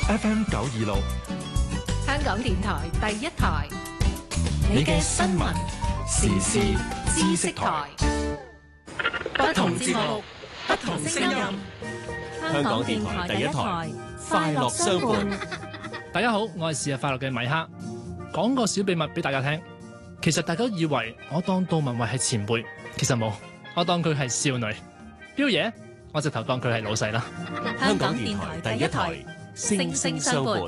FM 926， 香港電台第一台， 你嘅新聞時事知識台， 不同節目，不同聲音， 香港電台第一台，快樂相伴。 大家好，我係是日快樂嘅米克。講個小秘密俾大家聽，其實大家以為我當杜文慧係前輩，其實冇，我當佢係少女。彪爺，我直頭當佢係老細啦。 香港電台第一台，聲聲相伴。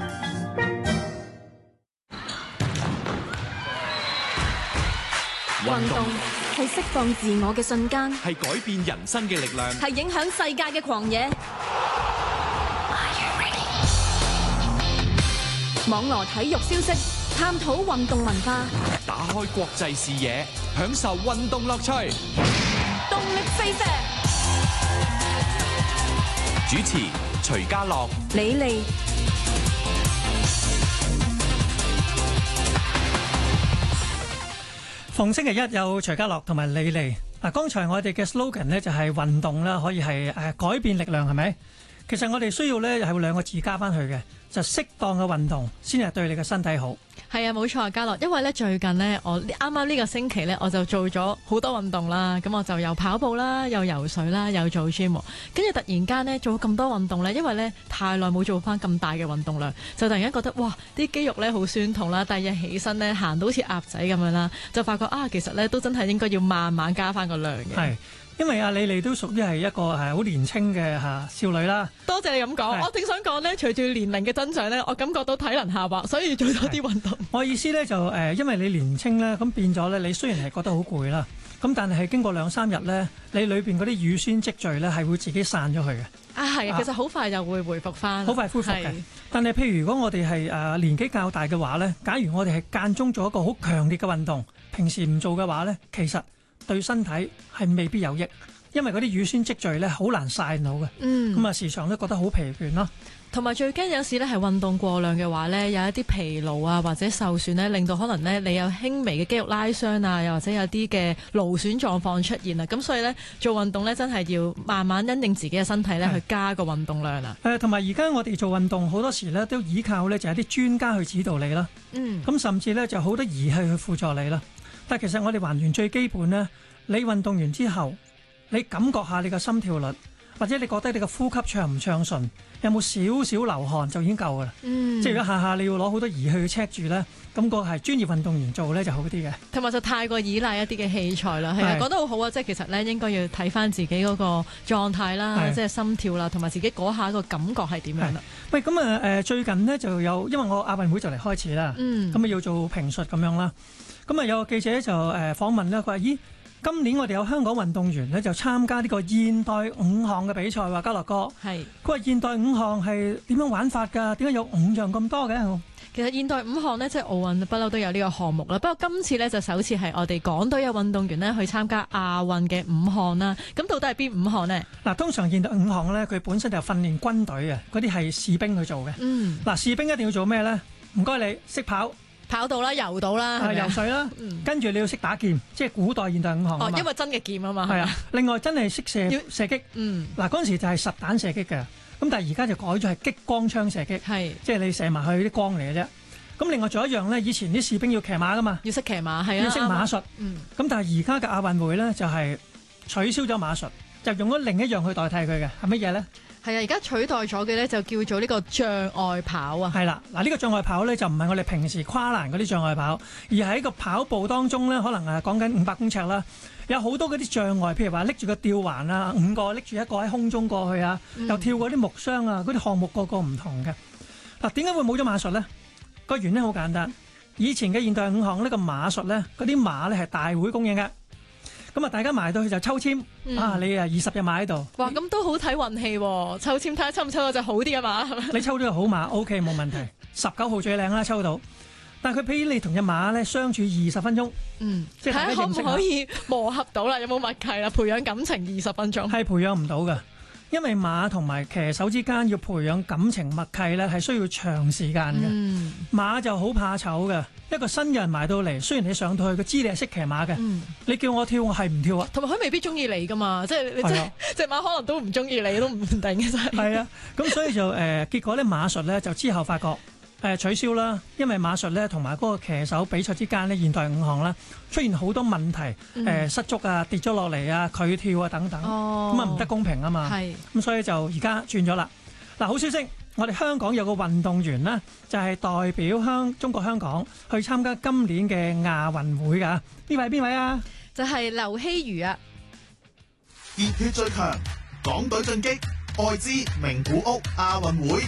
運動係釋放自我嘅瞬間， 係改變人生嘅力量， 係影響世界嘅狂野。網羅體育消息，探討運動文化， 打開國際視野，享受運動樂趣。 動力飛射。 主持徐家樂、 李利。 逢星期一有徐家樂同埋李利。嗱，剛才我哋嘅 slogan 呢就係運動啦，可以係改變力量，係咪？其實我哋需要呢係兩個字加翻去嘅，就適當嘅運動先係對你嘅身體好。 係啊，冇錯啊，家樂。因為咧最近呢，我啱啱呢個星期呢，我就做咗好多運動啦。咁我就又跑步啦，又游水啦，又做 gym。跟住突然間呢，做咗咁多運動呢，因為呢太耐冇做翻咁大嘅運動量，就突然間覺得哇，啲肌肉呢好酸痛啦。第二日起身呢，行到好似鴨仔咁樣啦，就發覺其實呢都真係應該要慢慢加翻個量嘅。 係。因為李利都屬於係一個好年輕嘅少女啦。 多謝你咁講，我正想講呢，隨住年齡嘅增長呢，我感覺到體能下滑，所以要做多啲運動。 我意思呢，就因為你年輕呢，咁變咗呢，你雖然係覺得好攰啦，咁但係經過2-3日呢，你裏邊嗰啲乳酸積聚呢，係會自己散咗去嘅。 係啊，其實好快就會恢復翻， 好快恢復嘅。但係譬如如果我哋係年紀較大嘅話呢，假如我哋係間中做一個好強烈嘅運動，平時唔做嘅話呢，其實對身體係未必有益，因為嗰啲乳酸積聚咧好難晒腦嘅，咁啊時常都覺得好疲倦咯。 同埋最驚有時咧係運動過量嘅話咧，有一啲疲勞啊或者受損咧，令到可能咧你有輕微嘅肌肉拉傷啊，又或者有啲嘅勞損狀況出現啊。咁所以咧做運動咧真係要慢慢因應自己嘅身體咧去加個運動量啊。 同埋而家我哋做運動好多時咧都依靠咧就係啲專家去指導你啦。咁甚至咧就好多儀器去輔助你啦。但係其實我哋還原最基本咧，你運動完之後，你感覺下你嘅心跳率，或者你覺得你嘅呼吸暢唔暢順，有冇少少流汗就已經夠噶啦。即係如果下下你要攞好多儀器去 check 住咧，咁個係專業運動員做咧就好啲嘅。 同埋就太過依賴一啲嘅器材啦。係啊，講得好好啊！即係其實咧應該要睇翻自己嗰個狀態啦，即係心跳啦，同埋自己嗰下個感覺係點樣啦。 喂，咁最近呢就有，因為我亞運會就嚟開始啦，咁要做評述咁樣啦。咁有個記者就訪問啦，佢話：咦，今年我哋有香港運動員呢，就參加呢個現代5項嘅比賽喎，家樂哥。係。佢話現代5項係點樣玩法㗎？點解有5樣咁多嘅？ 其實現代5項呢，即係奧運不嬲都有呢個項目啦。不過今次呢，就首次係我哋港隊嘅運動員呢去參加亞運嘅5項啦。咁到底係邊5項呢？嗱， 通常現代5項呢，佢本身就訓練軍隊嘅，嗰啲係士兵去做嘅。嗱，士兵一定要做咩呢？唔該你識跑到啦，游到啦， 游水啦，跟住你要識打劍，即係古代現代5項。 因為真嘅劍啊嘛。 係啊，另外真係識射擊。嗱，嗰陣時就係實彈射擊嘅，咁但係而家就改咗係激光槍射擊，即係你射埋去啲光嚟嘅啫。咁另外仲有一樣呢，以前啲士兵要騎馬噶嘛， 要識騎馬，係啊， 要識馬術。咁但係而家嘅亞運會呢，就係取消咗馬術，就用咗另一樣去代替佢嘅，係乜嘢呢？ 係啊，而家取代咗嘅咧就叫做呢個障礙跑啊。 係啦，嗱，呢個障礙跑咧就唔係我哋平時跨欄嗰啲障礙跑，而係喺個跑步當中咧，可能講緊500公尺啦，有好多嗰啲障礙，譬如話拎住個吊環啊，5個拎住一個喺空中過去啊，又跳嗰啲木箱啊，嗰啲項目個個唔同嘅。嗱，點解會冇咗馬術咧？個原因好簡單，以前嘅現代5項呢個馬術咧，嗰啲馬咧係大會供應嘅。咁啊，大家埋到去就抽籤，你20隻馬喺度。 哇，咁都好睇運氣喎！抽籤睇下抽唔抽到隻好啲嘅馬，係咪？ 你抽到個好馬 OK 冇問題，19號最靚啦，抽到。但係佢俾你同隻馬咧相處20分鐘，即係大家認識下。 可唔可以磨合到啦？有冇默契啦？培養感情20分鐘係培養唔到㗎。 因為馬同埋騎手之間要培養感情默契咧，係需要長時間嘅。馬就好怕醜嘅，一個新人埋到嚟，雖然你上到去，佢知你係識騎馬嘅，你叫我跳，我係唔跳啊。 同埋佢未必中意你噶嘛，即係你隻馬可能都唔中意你，都唔定嘅真係。係啊，咁所以就結果咧馬術咧就之後發覺。取消啦，因為馬術咧同埋嗰個騎手比賽之間咧，現代五項啦出現好多問題，失足啊、跌咗落嚟啊、拒跳啊等等，咁啊唔得公平啊嘛。咁所以就而家轉咗啦。嗱，好消息，我哋香港有個運動員呢，就係代表中國香港去參加今年嘅亞運會㗎。呢位係邊位啊？ 就係劉希如啊！ 熱血最強，港隊進擊，愛之名古屋亞運會。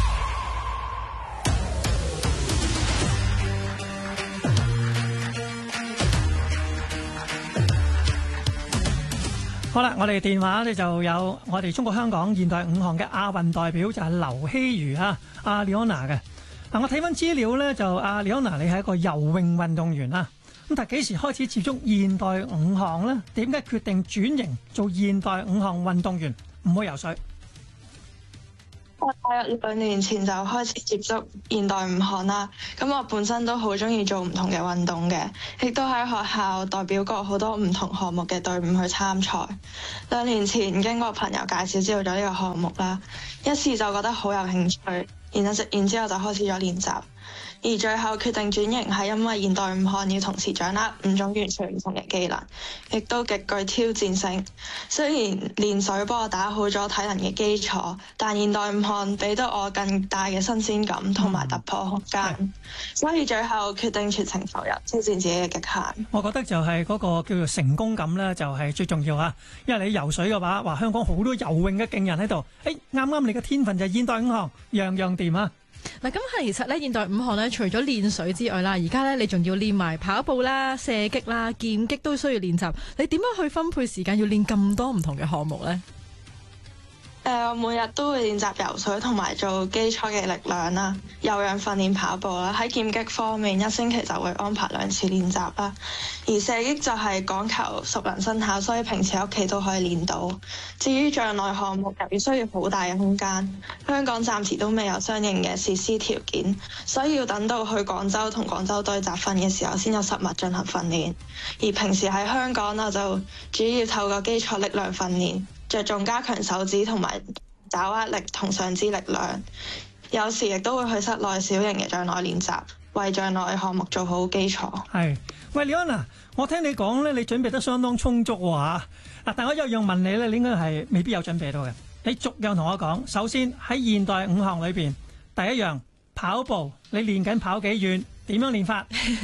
好啦，我哋電話咧就有我哋中國香港現代五項嘅亞運代表就係劉希如阿 Leona 嘅。嗱，我睇翻資料咧就阿 Leona 你係一個游泳運動員啦。咁但係幾時開始接觸現代五項咧？點解決定轉型做現代五項運動員，唔去游水？ 我大約2年前就開始接觸現代五項啦。咁我本身都好中意做唔同嘅運動嘅，亦都喺學校代表過好多唔同項目嘅隊伍去參賽。2年前經過朋友介紹知道咗呢個項目啦，一試就覺得好有興趣，然之後就開始咗練習。而最後決定轉型係因為現代五項要同時掌握5種完全唔同嘅技能，亦都極具挑戰性。雖然練水幫我打好咗體能嘅基礎，但現代五項俾到我更大嘅新鮮感同埋突破空間，所以最後決定全程投入挑戰自己嘅極限。 我覺得就係嗰個叫做成功感咧，就係最重要啊！因為你游水嘅話，香港好多游泳嘅勁人喺度，啱啱你嘅天分就係現代五項，樣樣掂啊！ 嗱，咁其實咧現代五項咧，除咗練水之外啦，而家咧你仲要練埋跑步啦、射擊啦、劍擊都需要練習。你點樣去分配時間要練咁多唔同嘅項目咧？ 我每日都會練習游水同埋做基礎嘅力量啦，有氧訓練跑步啦。喺劍擊方面，一星期就會安排2次練習啦。而射擊就係講求熟能生巧，所以平時喺屋企都可以練到。至於障礙項目，由於需要好大嘅空間，香港暫時都未有相應嘅設施條件，所以要等到去廣州同廣州隊集訓嘅時候，先有實物進行訓練。而平時喺香港，我就主要透過基礎力量訓練，着重加強手指同埋爪握力同上肢力量，有時亦都會去室內小型嘅障礙練習，為障礙項目做好基礎。 係，喂Leona，我聽你講咧，你準備得相當充足喎。但我有樣問你咧，你應該係未必有準備到嘅。你逐樣同我講。首先喺現代五項裏邊，第一樣跑步，你練緊跑幾遠？點樣練法？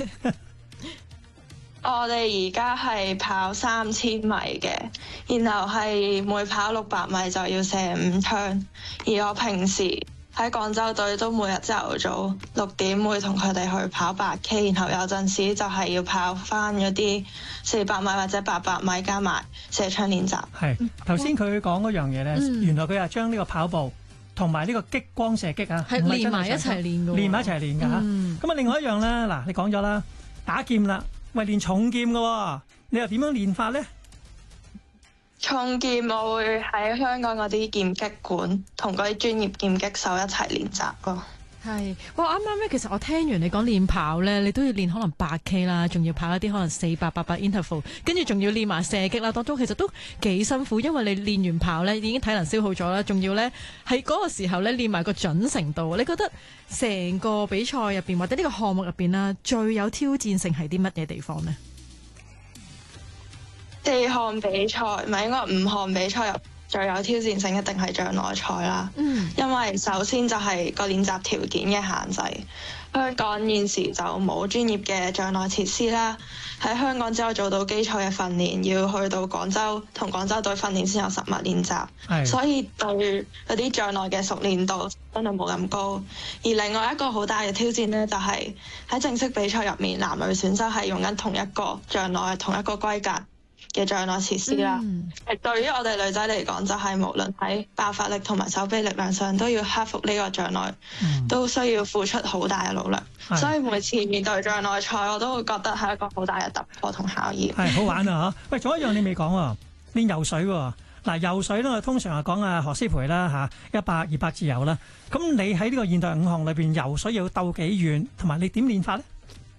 我哋而家係跑3000米嘅，然後係每跑600米就要射5槍。而我平時喺廣州隊都每日朝頭早6點會同佢哋去跑8K， 然後有陣時就係要跑翻嗰啲400米或者800米加埋射槍練習。 係頭先佢講嗰樣嘢咧，原來佢係將呢個跑步同埋呢個激光射擊啊， 係連埋一齊練㗎， 練埋一齊練㗎嚇。咁另外一樣咧，嗱你講咗啦，打劍啦。喂，練重劍嘅喎，你又點樣練法咧？ 重劍我會喺香港嗰啲劍擊館同嗰啲專業劍擊手一齊練習咯。 係，哇！啱啱咧，其實我聽完你講練跑咧，你都要練可能8K 啦，仲要跑一啲可能400、800 interval， 跟住仲要練埋射擊啦，當中其實都幾辛苦，因為你練完跑咧已經體能消耗咗啦，仲要咧喺嗰個時候咧練埋個準程度。你覺得成個比賽入邊或者呢個項目入邊啦，最有挑戰性係啲乜嘢地方呢 ？4項比賽，唔係應該5項比賽入最有挑戰性一定係障礙賽啦。因為首先就係個練習條件嘅限制，香港現時就冇專業嘅障礙設施啦。喺香港只有做到基礎嘅訓練，要去到廣州同廣州隊訓練先有實物練習，所以對嗰啲障礙嘅熟練度真係冇咁高。而另外一個好大嘅挑戰呢，就係喺正式比賽入面，男女選手係用緊同一個障礙、同一個規格嘅障礙設施啦。對於我哋女仔嚟講，就係無論喺爆發力同埋手臂力量上都要克服呢個障礙，都需要付出好大嘅努力。所以每次面對障礙賽，我都會覺得係一個好大嘅突破同考驗。 係好玩啊！喂，仲有一樣你未講喎，練游水喎。 嗱，游水咧，我通常係講何詩蓓啦嚇，100、200自由啦。咁你喺呢個現代5項裏邊游水要鬥幾遠，同埋你點練法咧？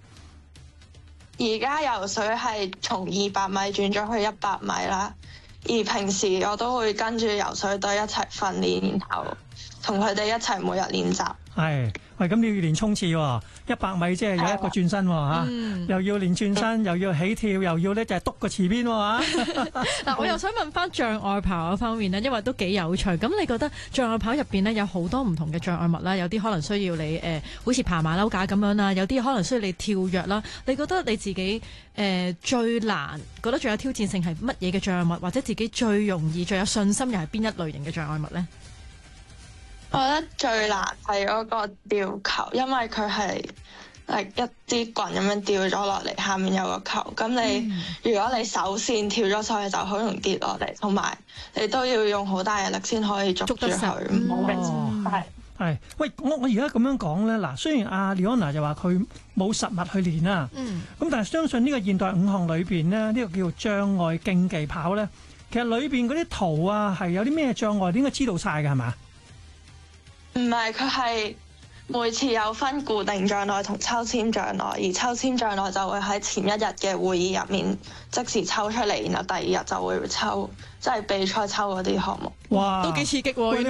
而家游水係從200米轉咗去100米啦，而平時我都會跟住游水隊一齊訓練，然後同佢哋一齊每日練習。係， 喂，咁你要練衝刺喎，100米即係有一個轉身喎，又要練轉身，又要起跳，又要咧就係篤個池邊喎。 嗱，我又想問翻障礙跑嗰方面咧，因為都幾有趣。咁你覺得障礙跑入邊咧有好多唔同嘅障礙物啦，有啲可能需要你好似爬馬騮架咁樣啦，有啲可能需要你跳躍啦。你覺得你自己最難，覺得最有挑戰性係乜嘢嘅障礙物，或者自己最容易、最有信心又係邊一類型嘅障礙物咧？ 我覺得最難係嗰個吊球，因為佢係一啲棍咁樣吊咗落嚟，下面有個球。咁如果你手先跳咗上去，就好容易跌落嚟，同埋你都要用好大嘅力先可以捉住佢，唔好俾係。喂，我而家咁樣講咧，嗱，雖然阿 Leeon 就話佢冇實物去練啦，咁但係相信呢個現代5項裏邊咧，呢個叫做障礙競技跑咧，其實裏邊嗰啲圖啊係有啲咩障礙，應該知道晒嘅係嘛？ 唔係，佢係每次有分固定障礙同抽籤障礙，而抽籤障礙就會喺前一日嘅會議入面即時抽出嚟，然後第2日就會抽，即係比賽抽嗰啲項目。 哇，都幾刺激喎！